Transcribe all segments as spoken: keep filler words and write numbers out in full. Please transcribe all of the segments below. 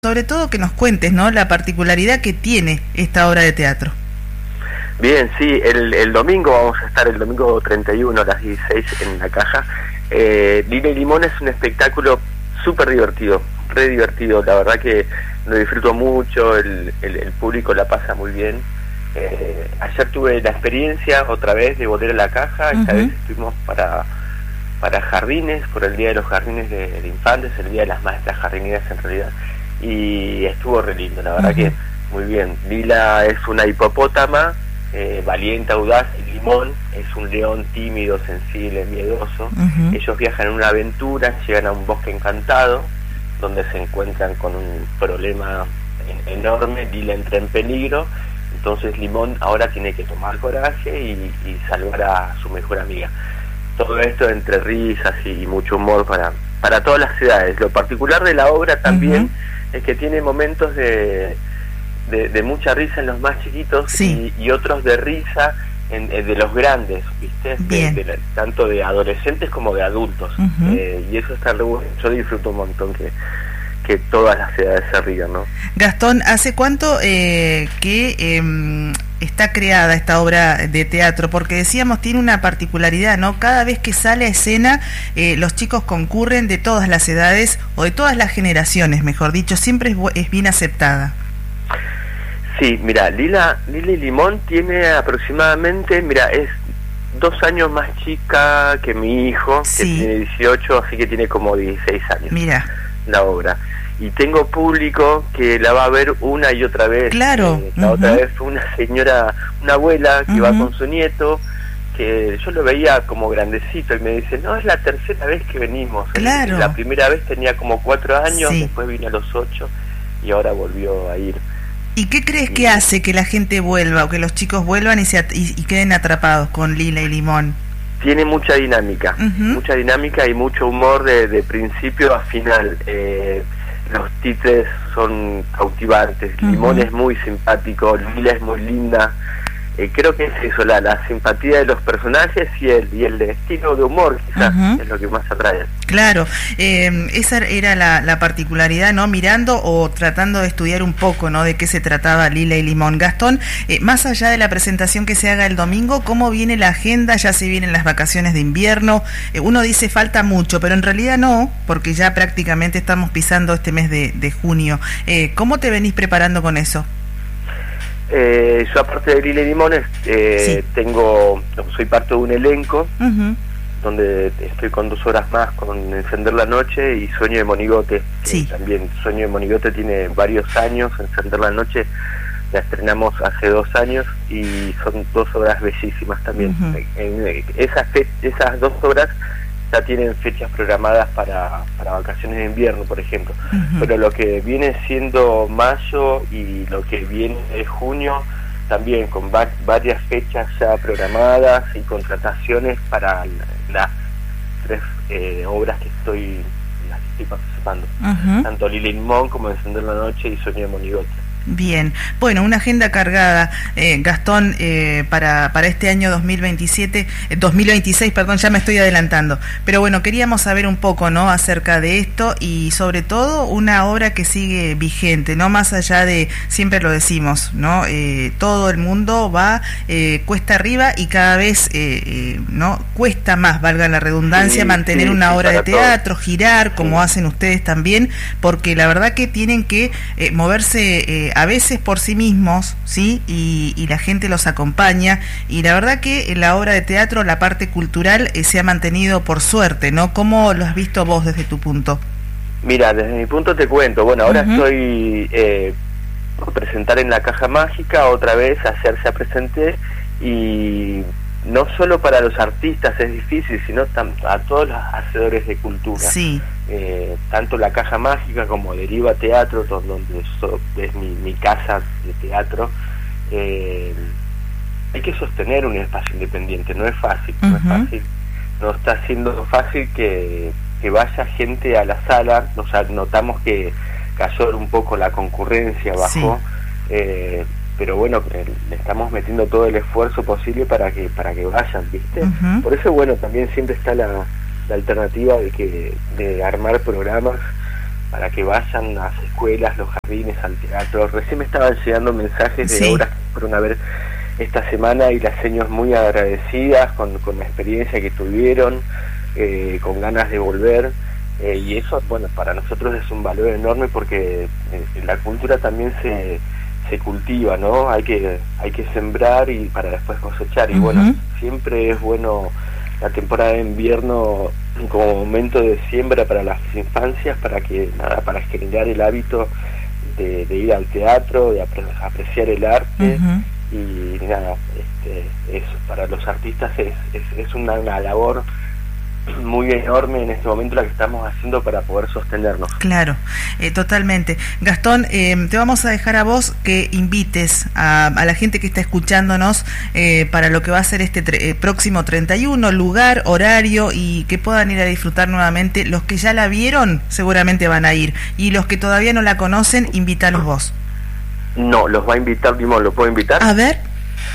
Sobre todo que nos cuentes, ¿no?, la particularidad que tiene esta obra de teatro. Bien, sí, el, el domingo vamos a estar, el domingo treinta y uno a las dieciséis en La Caja. Eh, Lila y Limón es un espectáculo súper divertido, re divertido, la verdad que lo disfruto mucho, el, el, el público la pasa muy bien. Eh, ayer tuve la experiencia otra vez de volver a La Caja, esta uh-huh. vez estuvimos para, para jardines, por el Día de los Jardines de, de Infantes, el Día de las Maestras Jardineras en realidad. Y estuvo re lindo, la verdad uh-huh. que muy bien. Lila es una hipopótama, eh, valiente, audaz, y Limón es un león tímido, sensible, miedoso. Uh-huh. Ellos viajan en una aventura, llegan a un bosque encantado, donde se encuentran con un problema en, enorme, Lila entra en peligro, entonces Limón ahora tiene que tomar coraje y, y salvar a su mejor amiga. Todo esto entre risas y, y mucho humor para, para todas las edades. Lo particular de la obra también... Uh-huh. es que tiene momentos de, de, de mucha risa en los más chiquitos sí. y, y otros de risa en, de los grandes, ¿viste? De, de, tanto de adolescentes como de adultos. Uh-huh. eh, y eso está re bueno. Yo disfruto un montón que, que todas las edades se rían, ¿no? Gastón, ¿hace cuánto eh, que eh, está creada esta obra de teatro? Porque decíamos, tiene una particularidad, ¿no? Cada vez que sale a escena, eh, los chicos concurren de todas las edades, o de todas las generaciones, mejor dicho, siempre es, es bien aceptada. Sí, mira, Lila, Lila y Limón tiene aproximadamente, mira, es dos años más chica que mi hijo, sí. que tiene dieciocho, así que tiene como dieciséis años. Mira. La obra. Y tengo público que la va a ver una y otra vez. Claro. Eh, la uh-huh. otra vez fue una señora, una abuela que uh-huh. va con su nieto, que yo lo veía como grandecito y me dice, no, es la tercera vez que venimos. Claro. La primera vez tenía como cuatro años, sí. después vino a los ocho y ahora volvió a ir. ¿Y qué crees y... que hace que la gente vuelva o que los chicos vuelvan y, se at- y, y queden atrapados con Lila y Limón? Tiene mucha dinámica, uh-huh. mucha dinámica y mucho humor de, de principio a final. Eh, los títeres son cautivantes, uh-huh. Limón es muy simpático, Lila es muy linda. Eh, creo que es eso, la, la simpatía de los personajes y el, y el estilo de humor quizás uh-huh. es lo que más atrae. Claro, eh, esa era la, la particularidad, ¿no? Mirando o tratando de estudiar un poco, ¿no?, de qué se trataba Lila y Limón. Gastón, eh, más allá de la presentación que se haga el domingo, ¿cómo viene la agenda? Ya se vienen las vacaciones de invierno. Eh, uno dice falta mucho, pero en realidad no, porque ya prácticamente estamos pisando este mes de, de junio. Eh, ¿Cómo te venís preparando con eso? Eh, yo aparte de Lila y Limones eh, sí. tengo, soy parte de un elenco uh-huh. donde estoy con dos horas más con Encender la Noche y Sueño de Monigote. Sí. También Sueño de Monigote tiene varios años, Encender la Noche la estrenamos hace dos años y son dos obras bellísimas también. Uh-huh. En, en, esas, fe- esas dos obras ya tienen fechas programadas para, para vacaciones de invierno, por ejemplo. Uh-huh. Pero lo que viene siendo mayo y lo que viene de junio, también con va- varias fechas ya programadas y contrataciones para la, las tres eh, obras que estoy, las que estoy participando. Uh-huh. Tanto Lila y Limón como Encender la Noche y Sueño de Monigote. Bien, bueno, una agenda cargada, eh, Gastón, eh, para, para este año dos mil veintisiete, eh, dos mil veintiséis, perdón, ya me estoy adelantando, pero bueno, queríamos saber un poco, ¿no?, acerca de esto y sobre todo una obra que sigue vigente, ¿no?, más allá de, siempre lo decimos, ¿no?, eh, todo el mundo va eh, cuesta arriba y cada vez, eh, eh, ¿no?, cuesta más, valga la redundancia, sí, mantener sí, una sí, obra de teatro, todo. Girar, como sí. hacen ustedes también, porque la verdad que tienen que eh, moverse eh, a veces por sí mismos, ¿sí? Y, y la gente los acompaña, y la verdad que en la obra de teatro, la parte cultural, eh, se ha mantenido por suerte, ¿no? ¿Cómo lo has visto vos desde tu punto? Mira, desde mi punto te cuento, bueno, ahora uh-huh. estoy eh, por presentar en La Caja Mágica, otra vez, ayer ya presenté, y no solo para los artistas es difícil, sino tam- a todos los hacedores de cultura. Sí. Eh, tanto La Caja Mágica como Deriva Teatro, donde so, es mi, mi casa de teatro, eh, hay que sostener un espacio independiente, no es fácil, uh-huh. no es fácil, no está siendo fácil que, que vaya gente a la sala, o sea, notamos que cayó un poco la concurrencia, bajó, sí. eh, pero bueno, le estamos metiendo todo el esfuerzo posible para que para que vayan, ¿viste? Uh-huh. Por eso, bueno, también siempre está la, la alternativa de que de armar programas para que vayan a las escuelas, los jardines, al teatro. Recién me estaban llegando mensajes de Sí. obras que fueron a ver esta semana y las señoras muy agradecidas con, con la experiencia que tuvieron, eh, con ganas de volver, eh, y eso, bueno, para nosotros es un valor enorme porque eh, la cultura también se, se cultiva, ¿no? Hay que, hay que sembrar y para después cosechar, y Uh-huh. bueno, siempre es bueno la temporada de invierno como momento de siembra para las infancias, para que nada, para generar el hábito de, de ir al teatro, de apre apreciar el arte. Uh-huh. Y nada, este, eso para los artistas es, es, es una, una labor muy enorme en este momento la que estamos haciendo para poder sostenernos. Claro, eh, totalmente. Gastón, eh, te vamos a dejar a vos que invites a, a la gente que está escuchándonos eh, para lo que va a ser este tre eh, próximo treinta y uno, lugar, horario, y que puedan ir a disfrutar nuevamente. Los que ya la vieron seguramente van a ir, y los que todavía no la conocen, invítalos vos. No, los va a invitar Limón, ¿lo puedo invitar? A ver.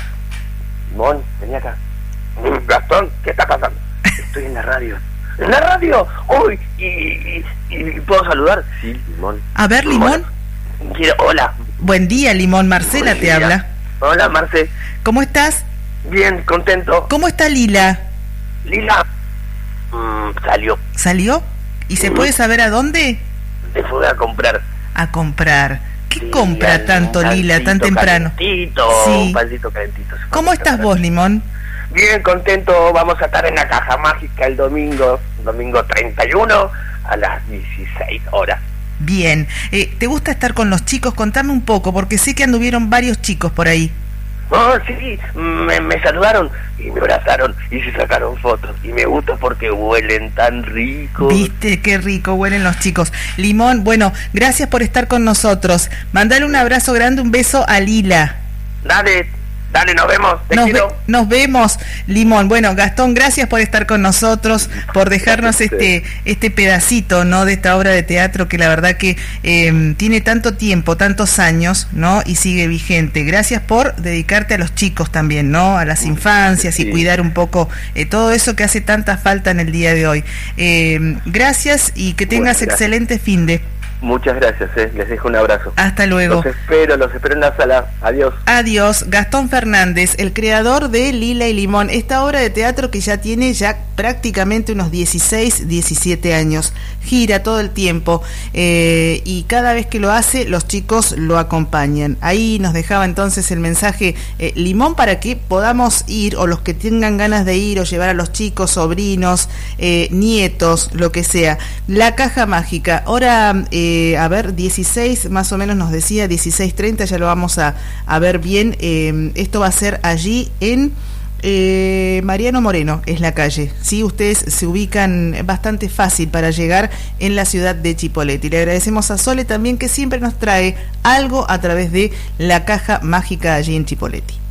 Limón, vení acá. Gastón, ¿qué está pasando? Estoy en la radio. ¿En la radio? Uy, y, y, y ¿puedo saludar? Sí, Limón. A ver, Limón. Hola. Quiero, hola. Buen día, Limón. Marcela Buen te día. habla. Hola, Marce. ¿Cómo estás? Bien, contento. ¿Cómo está Lila? Lila mm, salió. ¿Salió? ¿Y se puede saber a dónde? Se fue a comprar. A comprar. ¿Qué Sí, compra al- tanto, un Lila, tan pancito temprano? Calentito, Sí. un pancito calentito. se fue ¿Cómo a estás comprar. vos, Limón? Bien, contento. Vamos a estar en la Caja Mágica el domingo, domingo treinta y uno a las dieciséis horas. Bien. Eh, ¿Te gusta estar con los chicos? Contame un poco, porque sé que anduvieron varios chicos por ahí. Oh, sí, me, me saludaron y me abrazaron y se sacaron fotos. Y me gusta porque huelen tan rico. Viste, qué rico huelen los chicos. Limón, bueno, gracias por estar con nosotros. Mandale un abrazo grande, un beso a Lila. Dale, dale, nos vemos. Te Nos, ve- quiero. nos vemos, Limón. Bueno, Gastón, gracias por estar con nosotros, por dejarnos este este pedacito, ¿no?, de esta obra de teatro que la verdad que eh, tiene tanto tiempo, tantos años, ¿no?, y sigue vigente. Gracias por dedicarte a los chicos también, ¿no?, a las infancias, y Sí. cuidar un poco eh, todo eso que hace tanta falta en el día de hoy. Eh, gracias y que tengas Bueno, gracias. excelente finde. Muchas gracias, eh. Les dejo un abrazo. Hasta luego. Los espero, los espero en la sala. Adiós. Adiós. Gastón Fernández, el creador de Lila y Limón, esta obra de teatro que ya tiene ya prácticamente unos dieciséis, diecisiete años, gira todo el tiempo eh, y cada vez que lo hace los chicos lo acompañan. Ahí nos dejaba entonces el mensaje eh, Limón para que podamos ir, o los que tengan ganas de ir, o llevar a los chicos, sobrinos, eh, nietos, lo que sea. La Caja Mágica, ahora eh, a ver, dieciséis más o menos nos decía, dieciséis treinta, ya lo vamos a, a ver bien. Eh, esto va a ser allí en eh, Mariano Moreno, es la calle. Sí, ustedes se ubican bastante fácil para llegar en la ciudad de Chipoleti. Le agradecemos a Sole también, que siempre nos trae algo a través de la Caja Mágica allí en Chipoleti.